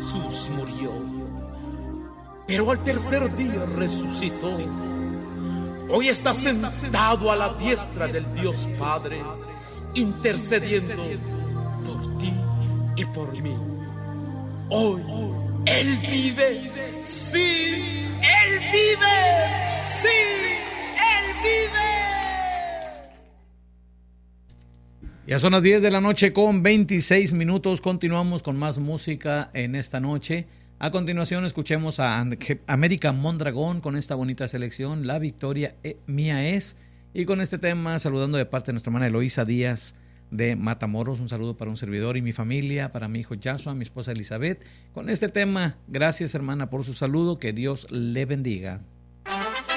Jesús murió, pero al tercer día resucitó. Hoy está sentado a la diestra del Dios Padre, intercediendo por ti y por mí. Hoy Él vive, sí, Él vive, sí, Él vive. Ya son las 10 de la noche con 26 minutos. Continuamos con más música en esta noche. A continuación escuchemos a América Mondragón con esta bonita selección, La Victoria Mía Es. Y con este tema, saludando de parte de nuestra hermana Eloísa Díaz de Matamoros. Un saludo para un servidor y mi familia, para mi hijo Yasua, mi esposa Elizabeth. Con este tema, gracias hermana por su saludo, que Dios le bendiga.